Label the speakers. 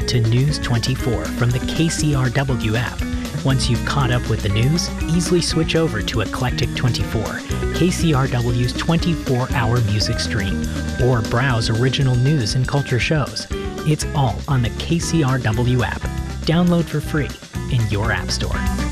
Speaker 1: to News 24 from the KCRW app. Once you've caught up with the news, easily switch over to Eclectic 24, KCRW's 24-hour music stream, or browse original news and culture shows. It's all on the KCRW app. Download for free in your app store.